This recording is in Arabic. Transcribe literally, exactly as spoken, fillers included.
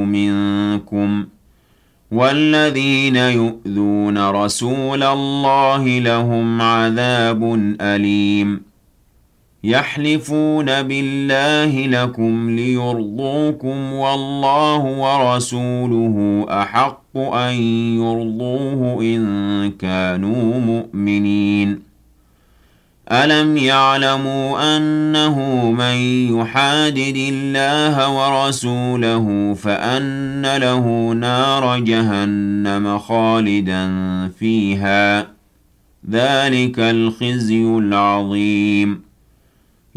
منكم والذين يؤذون رسول الله لهم عذاب أليم يحلفون بالله لكم ليرضوكم والله ورسوله أحق أن يرضوه إن كانوا مؤمنين ألم يعلموا أنه من يحادد الله ورسوله فأن له نار جهنم خالدا فيها ذلك الخزي العظيم